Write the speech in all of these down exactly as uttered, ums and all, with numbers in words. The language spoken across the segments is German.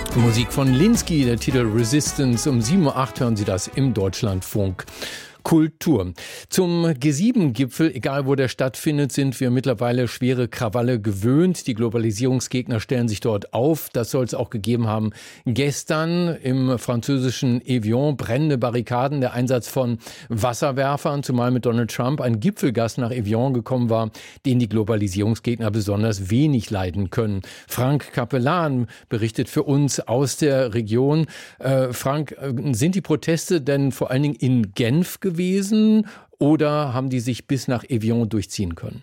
Musik von Linsky, der Titel Resistance. Um sieben Uhr acht hören Sie das im Deutschlandfunk Kultur. Zum G sieben Gipfel, egal wo der stattfindet, sind wir mittlerweile schwere Krawalle gewöhnt. Die Globalisierungsgegner stellen sich dort auf. Das soll es auch gegeben haben. Gestern im französischen Evian brennende Barrikaden, der Einsatz von Wasserwerfern, zumal mit Donald Trump ein Gipfelgast nach Evian gekommen war, den die Globalisierungsgegner besonders wenig leiden können. Frank Capellan berichtet für uns aus der Region. Äh, Frank, sind die Proteste denn vor allen Dingen in Genf gewesen? gewesen oder haben die sich bis nach Evian durchziehen können?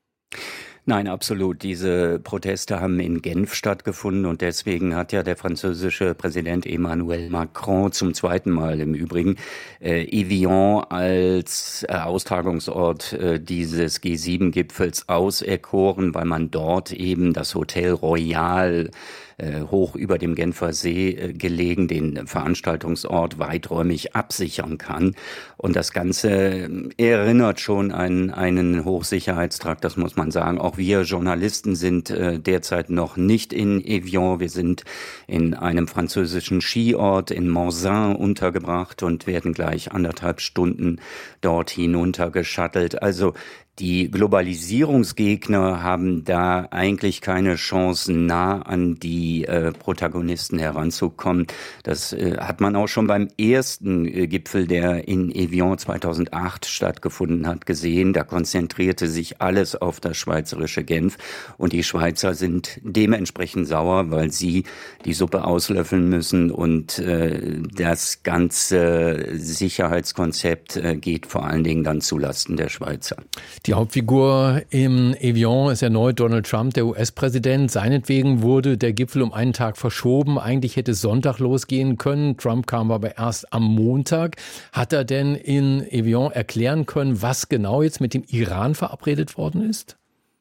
Nein, absolut. Diese Proteste haben in Genf stattgefunden und deswegen hat ja der französische Präsident Emmanuel Macron zum zweiten Mal im Übrigen äh, Evian als äh, Austragungsort äh, dieses G sieben Gipfels auserkoren, weil man dort eben das Hotel Royal äh, hoch über dem Genfer See äh, gelegen, den Veranstaltungsort weiträumig absichern kann. Und das Ganze erinnert schon an einen Hochsicherheitstrakt, das muss man sagen. Auch wir Journalisten sind äh, derzeit noch nicht in Evian. Wir sind in einem französischen Skiort in Morzin untergebracht und werden gleich anderthalb Stunden dort hinunter geschattelt. Also die Globalisierungsgegner haben da eigentlich keine Chance, nah an die äh, Protagonisten heranzukommen. Das äh, hat man auch schon beim ersten äh, Gipfel, der in Evian zweitausendacht stattgefunden hat, gesehen. Da konzentrierte sich alles auf das schweizerische Genf und die Schweizer sind dementsprechend sauer, weil sie die Suppe auslöffeln müssen und äh, das ganze Sicherheitskonzept äh, geht vor allen Dingen dann zulasten der Schweizer. Die Hauptfigur im Evian ist erneut Donald Trump, der U S-Präsident. Seinetwegen wurde der Gipfel um einen Tag verschoben. Eigentlich hätte es Sonntag losgehen können. Trump kam aber erst am Montag. Hat er denn in Evian erklären können, was genau jetzt mit dem Iran verabredet worden ist?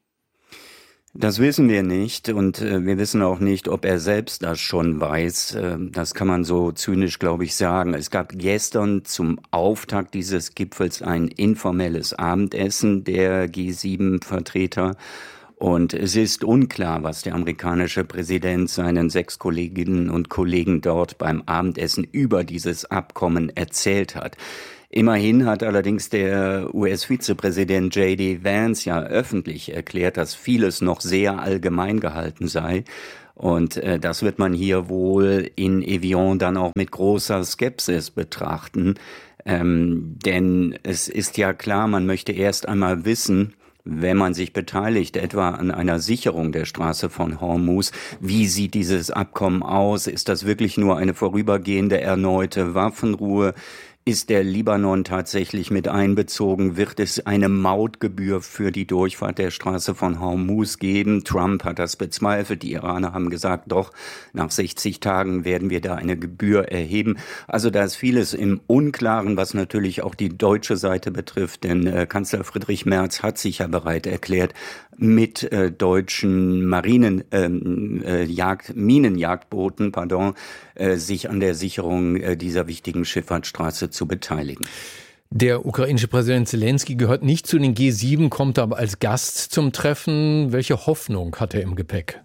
Das wissen wir nicht und äh, wir wissen auch nicht, ob er selbst das schon weiß. Äh, das kann man so zynisch, glaube ich, sagen. Es gab gestern zum Auftakt dieses Gipfels ein informelles Abendessen der G sieben Vertreter. Und es ist unklar, was der amerikanische Präsident seinen sechs Kolleginnen und Kollegen dort beim Abendessen über dieses Abkommen erzählt hat. Immerhin hat allerdings der U S-Vizepräsident J D Vance ja öffentlich erklärt, dass vieles noch sehr allgemein gehalten sei. Und äh, das wird man hier wohl in Evian dann auch mit großer Skepsis betrachten. Ähm, denn es ist ja klar, man möchte erst einmal wissen, wenn man sich beteiligt, etwa an einer Sicherung der Straße von Hormuz, wie sieht dieses Abkommen aus? Ist das wirklich nur eine vorübergehende erneute Waffenruhe? Ist der Libanon tatsächlich mit einbezogen? Wird es eine Mautgebühr für die Durchfahrt der Straße von Hormuz geben? Trump hat das bezweifelt. Die Iraner haben gesagt, doch, nach sechzig Tagen werden wir da eine Gebühr erheben. Also da ist vieles im Unklaren, was natürlich auch die deutsche Seite betrifft. Denn äh, Kanzler Friedrich Merz hat sich ja bereit erklärt, mit äh, deutschen Marinen, ähm, äh, Jagd, Minenjagdbooten, pardon, äh, sich an der Sicherung äh, dieser wichtigen Schifffahrtsstraße zu beteiligen. Der ukrainische Präsident Zelensky gehört nicht zu den G sieben, kommt aber als Gast zum Treffen. Welche Hoffnung hat er im Gepäck?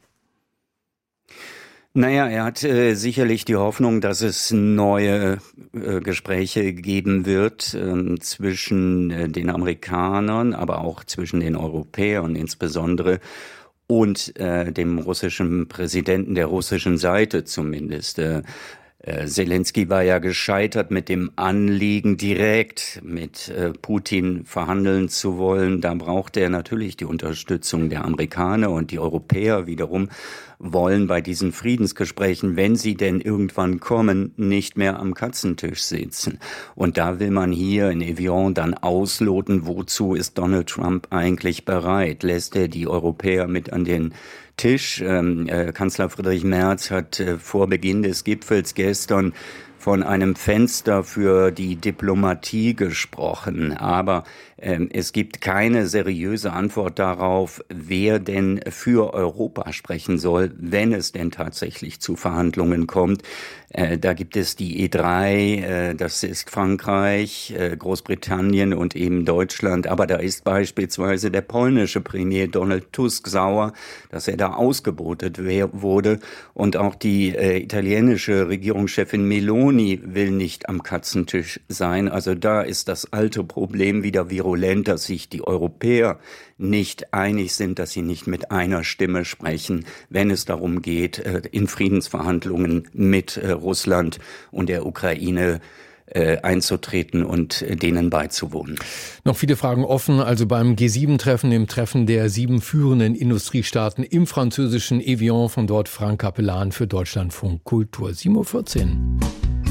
Naja, er hat äh, sicherlich die Hoffnung, dass es neue äh, Gespräche geben wird äh, zwischen äh, den Amerikanern, aber auch zwischen den Europäern insbesondere und äh, dem russischen Präsidenten, der russischen Seite zumindest. Äh, Äh, Zelensky war ja gescheitert mit dem Anliegen, direkt mit äh, Putin verhandeln zu wollen. Da brauchte er natürlich die Unterstützung der Amerikaner und die Europäer wiederum wollen bei diesen Friedensgesprächen, wenn sie denn irgendwann kommen, nicht mehr am Katzentisch sitzen. Und da will man hier in Evian dann ausloten, wozu ist Donald Trump eigentlich bereit? Lässt er die Europäer mit an den Tisch? Ähm, äh, Kanzler Friedrich Merz hat äh, vor Beginn des Gipfels gestern von einem Fenster für die Diplomatie gesprochen. Aber Es gibt keine seriöse Antwort darauf, wer denn für Europa sprechen soll, wenn es denn tatsächlich zu Verhandlungen kommt. Da gibt es die E drei, das ist Frankreich, Großbritannien und eben Deutschland. Aber da ist beispielsweise der polnische Premier Donald Tusk sauer, dass er da ausgebotet wurde. Und auch die italienische Regierungschefin Meloni will nicht am Katzentisch sein. Also da ist das alte Problem wieder virulent, dass sich die Europäer nicht einig sind, dass sie nicht mit einer Stimme sprechen, wenn es darum geht, in Friedensverhandlungen mit Russland und der Ukraine einzutreten und denen beizuwohnen. Noch viele Fragen offen, also beim G sieben Treffen, dem Treffen der sieben führenden Industriestaaten im französischen Evian, von dort Frank Capellan für Deutschlandfunk Kultur. sieben Uhr vierzehn.